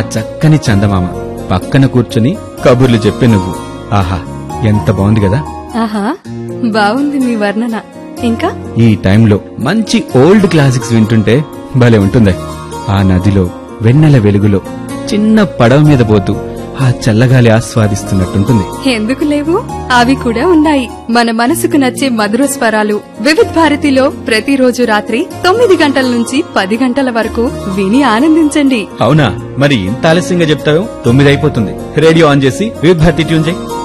చక్కని చందమామ పక్కన కూర్చుని కబుర్లు చెప్పే నువ్వు. ఆహా, ఎంత బాగుంది కదా. ఆహా, బాగుంది మీ వర్ణన. ఇంకా ఈ టైంలో మంచి ఓల్డ్ క్లాసిక్స్ వింటుంటే భలే ఉంటుందే. ఆ నదిలో వెన్నెల వెలుగులో చిన్న పడవ మీద పోతూ ఆ చల్లగాలి ఆస్వాదిస్తున్నట్టుంటుంది. ఎందుకు లేవు, అవి కూడా ఉన్నాయి. మన మనసుకు నచ్చే మధుర స్వరాలు వివిధ్ భారతిలో ప్రతిరోజు రాత్రి 9 గంటల నుంచి 10 గంటల వరకు విని ఆనందించండి. అవునా, మరి ఇంత ఆలస్యంగా చెప్తావు? 9 అయిపోతుంది. రేడియో ఆన్ చేసి వివిధ భారతి ట్యూన్ చేయి.